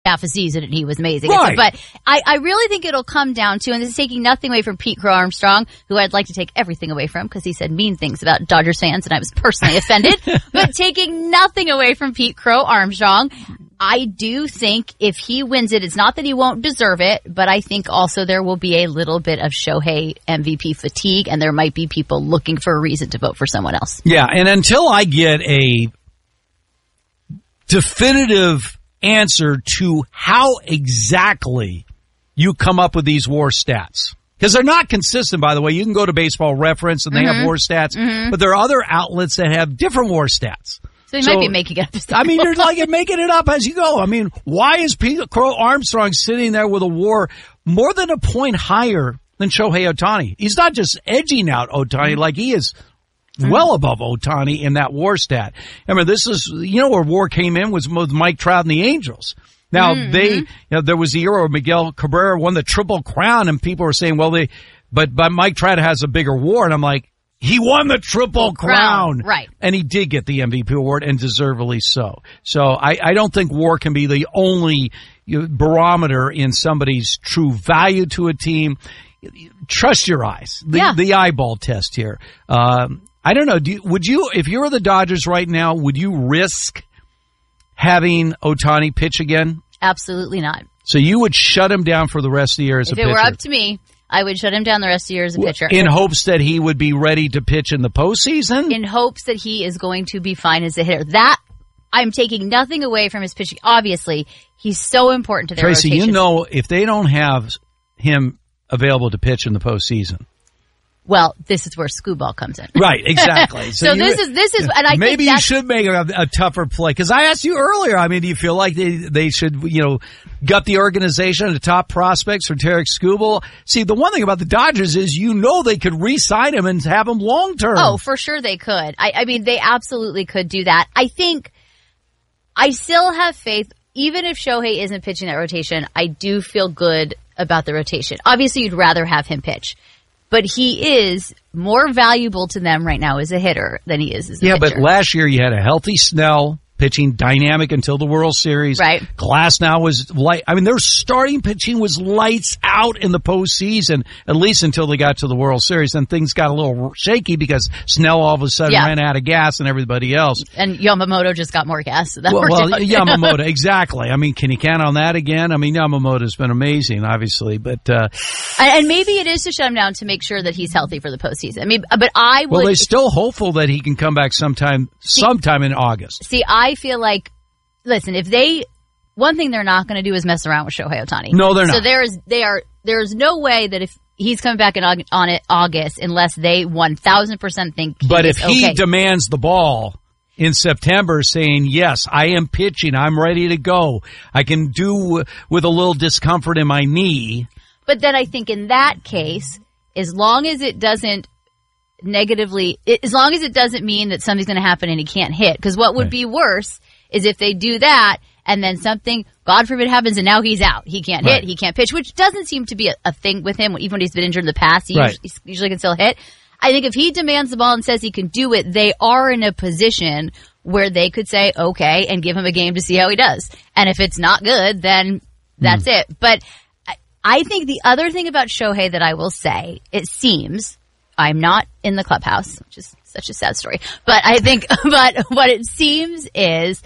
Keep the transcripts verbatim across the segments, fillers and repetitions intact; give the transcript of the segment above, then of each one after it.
half a season and he was amazing. Right. But I, I really think it'll come down to, and this is taking nothing away from Pete Crow Armstrong, who I'd like to take everything away from because he said mean things about Dodgers fans and I was personally offended. But taking nothing away from Pete Crow Armstrong, I do think if he wins it, it's not that he won't deserve it, but I think also there will be a little bit of Shohei M V P fatigue, and there might be people looking for a reason to vote for someone else. Yeah, and until I get a definitive answer to how exactly you come up with these WAR stats, because they're not consistent, by the way. You can go to Baseball Reference and they mm-hmm. have WAR stats, mm-hmm. but there are other outlets that have different WAR stats. So you so, might be making it up. I mean, you're like making it up as you go. I mean, why is Pete Crow Armstrong sitting there with a WAR more than a point higher than Shohei Ohtani? He's not just edging out Ohtani, like he is well above Ohtani in that WAR stat. I mean, this is, you know, where WAR came in was with Mike Trout and the Angels. Now, mm-hmm. they, you know, there was the era where Miguel Cabrera won the Triple Crown, and people were saying, well, they, but, but Mike Trout has a bigger WAR, and I'm like, he won the Triple Crown. Crown. Right. And he did get the M V P award, and deservedly so. So I, I don't think WAR can be the only you know, barometer in somebody's true value to a team. Trust your eyes. The, yeah. the eyeball test here. Um, I don't know. Do you, would you, if you were the Dodgers right now, would you risk having Ohtani pitch again? Absolutely not. So you would shut him down for the rest of the year as if a pitcher? If it were up to me, I would shut him down the rest of the year as a pitcher. In hopes that he would be ready to pitch in the postseason? In hopes that he is going to be fine as a hitter. That, I'm taking nothing away from his pitching. Obviously, he's so important to their Tracy, rotation. you know, if they don't have him available to pitch in the postseason. Well, this is where Scooball comes in. Right, exactly. So, so you, this is, this is, and I maybe think you should make a, a tougher play. Cause I asked you earlier, I mean, do you feel like they, they should, you know, gut the organization to top prospects for Tarek Skubal? See, the one thing about the Dodgers is, you know, they could re-sign him and have him long term. Oh, for sure they could. I, I mean, they absolutely could do that. I think I still have faith, even if Shohei isn't pitching that rotation, I do feel good about the rotation. Obviously, you'd rather have him pitch. But he is more valuable to them right now as a hitter than he is as a yeah, pitcher. Yeah, but last year you had a healthy Snell pitching dynamic until the World Series. Right. Glasnow was light. I mean, their starting pitching was lights out in the postseason, at least until they got to the World Series. Then things got a little shaky because Snell all of a sudden yeah. ran out of gas and everybody else. And Yamamoto just got more gas. So that well, well out. Yamamoto, exactly. I mean, can you count on that again? I mean, Yamamoto's been amazing, obviously, but uh and, and maybe it is to shut him down to make sure that he's healthy for the postseason. I mean, but I would. Well, they're still hopeful that he can come back sometime, see, sometime in August. See, I feel like, listen, if they, one thing they're not going to do is mess around with Shohei Ohtani. No, they're not. So there is, they are, there is no way that if he's coming back in on it August unless they one thousand percent think he But is if he okay. demands the ball in September saying, yes, I am pitching, I'm ready to go, I can do with a little discomfort in my knee. But then I think in that case, as long as it doesn't negatively, as long as it doesn't mean that something's going to happen and he can't hit, because what would right. be worse is if they do that and then something, God forbid, happens and now he's out. He can't right. hit, he can't pitch, which doesn't seem to be a, a thing with him. Even when he's been injured in the past, he right. usually, usually can still hit. I think if he demands the ball and says he can do it, they are in a position where they could say, okay, and give him a game to see how he does. And if it's not good, then that's mm. it. But I, I think the other thing about Shohei that I will say, it seems, I'm not in the clubhouse, which is such a sad story, but I think, but what it seems is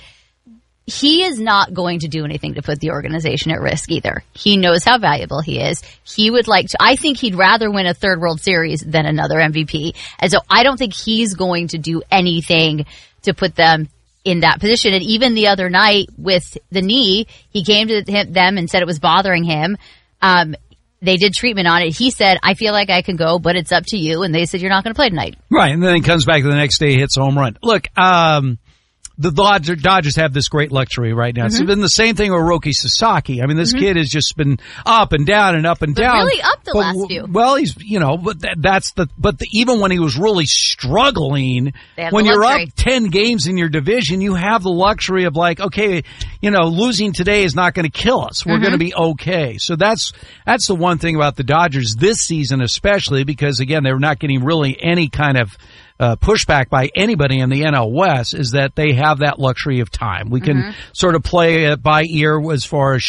he is not going to do anything to put the organization at risk either. He knows how valuable he is. He would like to, I think he'd rather win a third World Series than another M V P. And so I don't think he's going to do anything to put them in that position. And even the other night with the knee, he came to him, them and said it was bothering him. Um, They did treatment on it. He said, I feel like I can go, but it's up to you. And they said, you're not going to play tonight. Right. And then he comes back the next day, hits a home run. Look, um, the Dodgers, Dodgers have this great luxury right now. Mm-hmm. It's been the same thing with Roki Sasaki. I mean, this mm-hmm. kid has just been up and down and up and but down. Really up the but, last few. Well, he's, you know, but that, that's the, but the, even when he was really struggling, when you're up ten games in your division, you have the luxury of like, okay, you know, losing today is not going to kill us. We're mm-hmm. going to be okay. So that's, that's the one thing about the Dodgers this season, especially because again, they're not getting really any kind of Uh, pushback by anybody in the N L West, is that they have that luxury of time. We can mm-hmm. sort of play it by ear as far as